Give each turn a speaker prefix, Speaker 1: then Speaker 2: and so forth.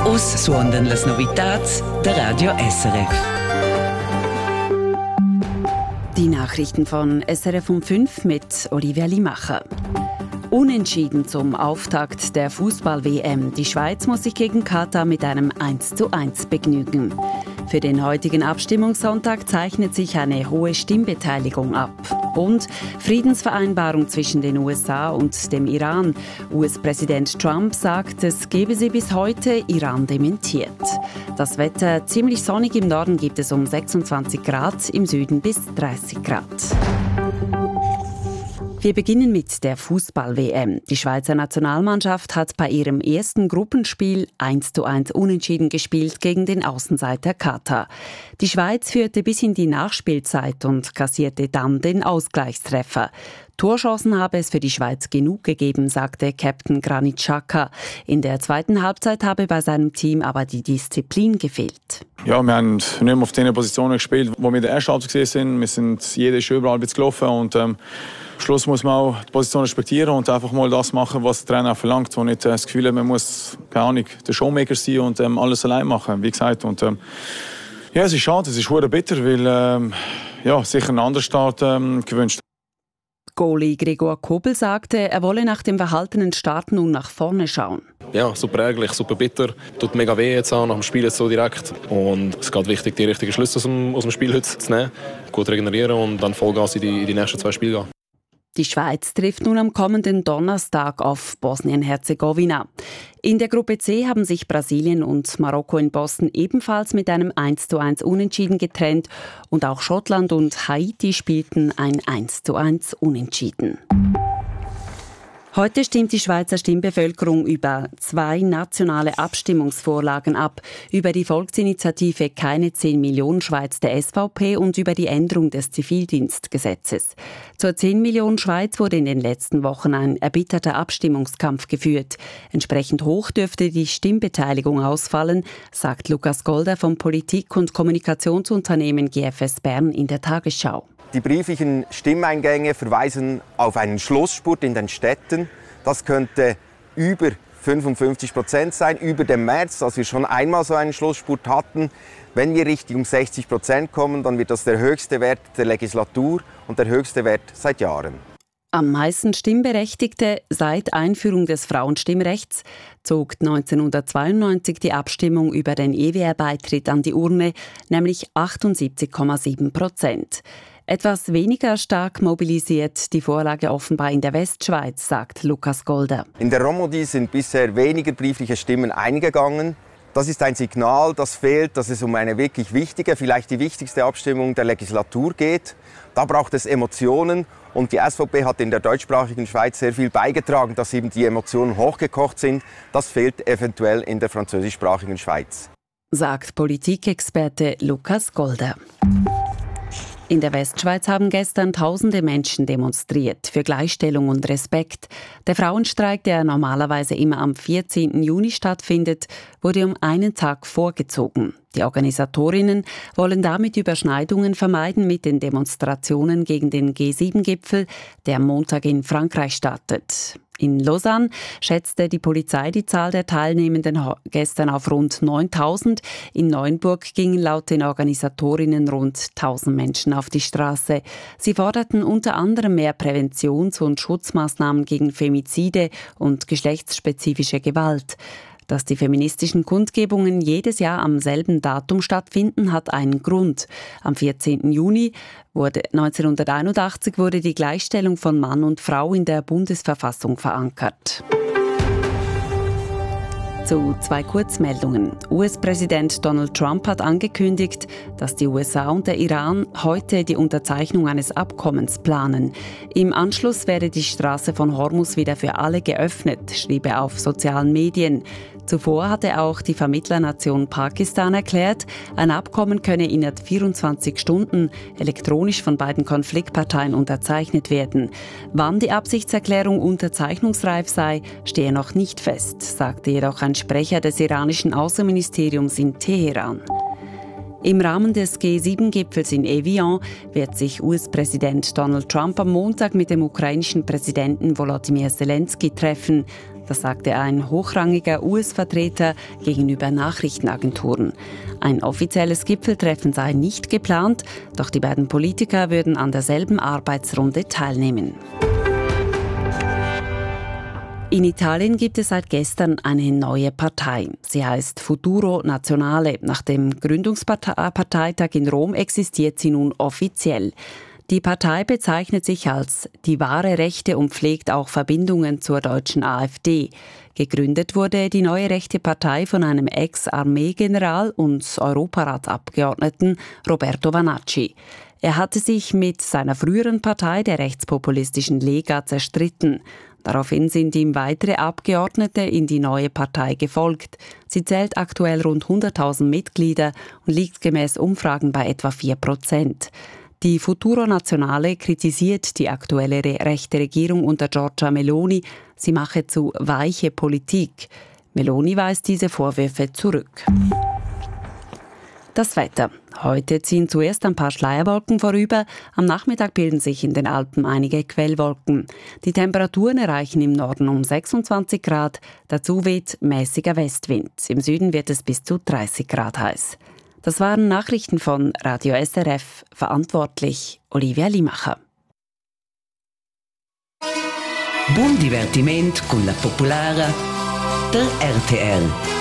Speaker 1: Us suondan las novitats der Radio SRF.
Speaker 2: Die Nachrichten von SRF um 5 mit Olivia Limacher. Unentschieden zum Auftakt der Fußball-WM. Die Schweiz muss sich gegen Katar mit einem 1:1 begnügen. Für den heutigen Abstimmungssonntag zeichnet sich eine hohe Stimmbeteiligung ab. Und Friedensvereinbarung zwischen den USA und dem Iran. US-Präsident Trump sagt, es gebe sie bis heute, Iran dementiert. Das Wetter ziemlich sonnig, im Norden gibt es um 26 Grad, im Süden bis 30 Grad. Wir beginnen mit der Fußball-WM. Die Schweizer Nationalmannschaft hat bei ihrem ersten Gruppenspiel 1:1 unentschieden gespielt gegen den Außenseiter Katar. Die Schweiz führte bis in die Nachspielzeit und kassierte dann den Ausgleichstreffer. Torchancen habe es für die Schweiz genug gegeben, sagte Captain Granit Xhaka. In der zweiten Halbzeit habe bei seinem Team aber die Disziplin gefehlt.
Speaker 3: Ja, wir haben nicht mehr auf den Positionen gespielt, wo wir in der ersten Halbzeit gesehen sind. Wir sind jeder ist überall gelaufen und am Schluss muss man auch die Position respektieren und einfach mal das machen, was der Trainer verlangt. Wo nicht das Gefühl hat, man muss, keine Ahnung, der Showmaker sein und alles allein machen, wie gesagt. Und ja, es ist schade, es ist verdammt bitter, weil sicher einen anderen Start gewünscht.
Speaker 2: Goalie Gregor Kobel sagte, er wolle nach dem verhaltenen Start nun nach vorne schauen.
Speaker 4: Ja, super ärgerlich, super bitter. Tut mega weh jetzt auch nach dem Spiel jetzt so direkt. Und es geht wichtig, die richtigen Schlüsse aus dem Spiel heute zu nehmen, gut regenerieren und dann Vollgas in die nächsten 2 Spiele gehen.
Speaker 2: Die Schweiz trifft nun am kommenden Donnerstag auf Bosnien-Herzegowina. In der Gruppe C haben sich Brasilien und Marokko in Boston ebenfalls mit einem 1:1 Unentschieden getrennt und auch Schottland und Haiti spielten ein 1:1 Unentschieden. Heute stimmt die Schweizer Stimmbevölkerung über 2 nationale Abstimmungsvorlagen ab. Über die Volksinitiative Keine 10 Millionen Schweiz der SVP und über die Änderung des Zivildienstgesetzes. Zur 10 Millionen Schweiz wurde in den letzten Wochen ein erbitterter Abstimmungskampf geführt. Entsprechend hoch dürfte die Stimmbeteiligung ausfallen, sagt Lukas Golder vom Politik- und Kommunikationsunternehmen GFS Bern in der Tagesschau.
Speaker 5: Die brieflichen Stimmeingänge verweisen auf einen Schlussspurt in den Städten. Das könnte über 55% sein, über dem März, als wir schon einmal so einen Schlussspurt hatten. Wenn wir Richtung 60% kommen, dann wird das der höchste Wert der Legislatur und der höchste Wert seit Jahren.
Speaker 2: Am meisten Stimmberechtigte seit Einführung des Frauenstimmrechts zog 1992 die Abstimmung über den EWR-Beitritt an die Urne, nämlich 78,7%. Etwas weniger stark mobilisiert die Vorlage offenbar in der Westschweiz, sagt Lukas Golder.
Speaker 5: In der Romandie sind bisher weniger briefliche Stimmen eingegangen. Das ist ein Signal, das fehlt, dass es um eine wirklich wichtige, vielleicht die wichtigste Abstimmung der Legislatur geht. Da braucht es Emotionen und die SVP hat in der deutschsprachigen Schweiz sehr viel beigetragen, dass eben die Emotionen hochgekocht sind. Das fehlt eventuell in der französischsprachigen Schweiz,
Speaker 2: sagt Politikexperte Lukas Golder. In der Westschweiz haben gestern tausende Menschen demonstriert für Gleichstellung und Respekt. Der Frauenstreik, der normalerweise immer am 14. Juni stattfindet, wurde um einen Tag vorgezogen. Die Organisatorinnen wollen damit Überschneidungen vermeiden mit den Demonstrationen gegen den G7-Gipfel, der am Montag in Frankreich startet. In Lausanne schätzte die Polizei die Zahl der Teilnehmenden gestern auf rund 9.000. In Neuenburg gingen laut den Organisatorinnen rund 1.000 Menschen auf die Straße. Sie forderten unter anderem mehr Präventions- und Schutzmaßnahmen gegen Femizide und geschlechtsspezifische Gewalt. Dass die feministischen Kundgebungen jedes Jahr am selben Datum stattfinden, hat einen Grund. Am 14. Juni 1981 wurde die Gleichstellung von Mann und Frau in der Bundesverfassung verankert. Zu 2 Kurzmeldungen. US-Präsident Donald Trump hat angekündigt, dass die USA und der Iran heute die Unterzeichnung eines Abkommens planen. Im Anschluss werde die Straße von Hormuz wieder für alle geöffnet, schrieb er auf sozialen Medien. Zuvor hatte auch die Vermittlernation Pakistan erklärt, ein Abkommen könne innerhalb 24 Stunden elektronisch von beiden Konfliktparteien unterzeichnet werden. Wann die Absichtserklärung unterzeichnungsreif sei, stehe noch nicht fest, sagte jedoch ein Sprecher des iranischen Außenministeriums in Teheran. Im Rahmen des G7-Gipfels in Evian wird sich US-Präsident Donald Trump am Montag mit dem ukrainischen Präsidenten Volodymyr Zelensky treffen. Das sagte ein hochrangiger US-Vertreter gegenüber Nachrichtenagenturen. Ein offizielles Gipfeltreffen sei nicht geplant, doch die beiden Politiker würden an derselben Arbeitsrunde teilnehmen. In Italien gibt es seit gestern eine neue Partei. Sie heißt Futuro Nazionale. Nach dem Gründungsparteitag in Rom existiert sie nun offiziell. Die Partei bezeichnet sich als die wahre Rechte und pflegt auch Verbindungen zur deutschen AfD. Gegründet wurde die neue rechte Partei von einem Ex-Armeegeneral und Europaratsabgeordneten Roberto Vanacci. Er hatte sich mit seiner früheren Partei, der rechtspopulistischen Lega, zerstritten. Daraufhin sind ihm weitere Abgeordnete in die neue Partei gefolgt. Sie zählt aktuell rund 100.000 Mitglieder und liegt gemäß Umfragen bei etwa 4%. Die Futuro Nazionale kritisiert die aktuelle rechte Regierung unter Giorgia Meloni. Sie mache zu weiche Politik. Meloni weist diese Vorwürfe zurück. Das Wetter. Heute ziehen zuerst ein paar Schleierwolken vorüber. Am Nachmittag bilden sich in den Alpen einige Quellwolken. Die Temperaturen erreichen im Norden um 26 Grad. Dazu weht mäßiger Westwind. Im Süden wird es bis zu 30 Grad heiß. Das waren Nachrichten von Radio SRF. Verantwortlich Olivia Limacher.
Speaker 1: Buon divertimento con la Popolare der RTL.